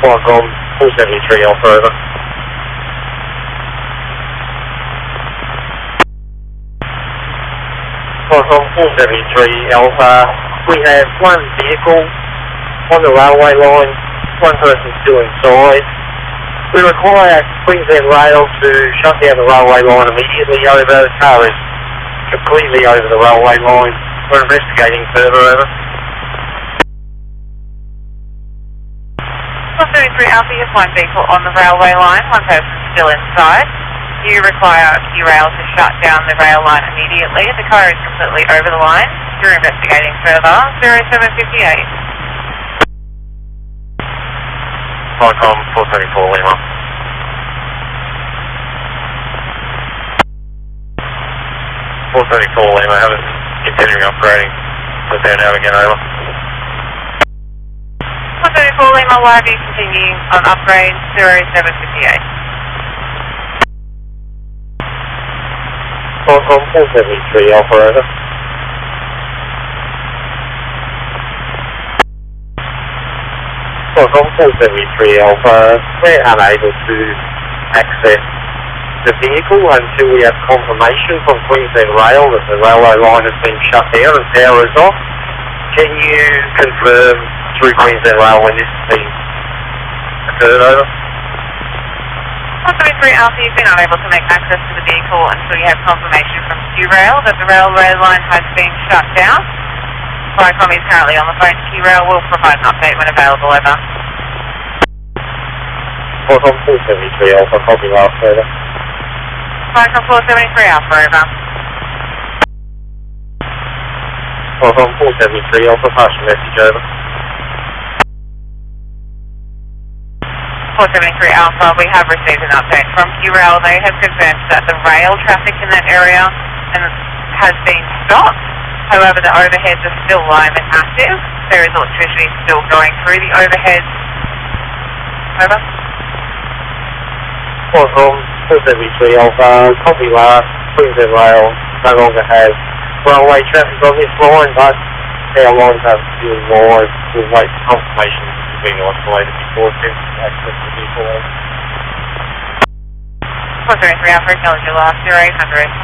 Qualcomm 473 Alpha, over. Qualcomm 473 Alpha, we have one vehicle on the railway line, one person still inside. We require Queensland Rail to shut down the railway line immediately over. The car is completely over the railway line. We're investigating further, over. 133 Alpha, you have one vehicle on the railway line, one person still inside. You require Q-Rail to shut down the rail line immediately. The car is completely over the line. You're investigating further. 0758. Qualcomm 474 Lima. Lima, have it continuing upgrading. Put there now again, over. 134 Lima, live, continuing on upgrade 0758. Qualcomm 473 Alpha, over. Qualcomm 473 Alpha, we're unable to access the vehicle until we have confirmation from Queensland Rail that the railway line has been shut down and power is off. Can you confirm through Queensland Rail when this has been occurred, over? 173 Alpha, you've been unable to make access to the vehicle until you have confirmation from Q-Rail that the railway line has been shut down. Qualcomm is currently on the phone. Q-Rail will provide an update when available, over. Qualcomm 473 Alpha, copy last, over. Qualcomm 473 Alpha, over. Qualcomm 473 Alpha, pass your message, over. 473 Alpha, we have received an update from Q-Rail. They have confirmed that the rail traffic in that area has been stopped. However, the overheads are still live and active. There is electricity still going through the overheads. Over. Qualcomm 473 Alpha, copy last. Queensland Rail no longer has railway traffic on this line, but our lines are still live. We'll wait for confirmation being isolated before attempting to access the vehicle. 473 Alpha, acknowledge your last 0800.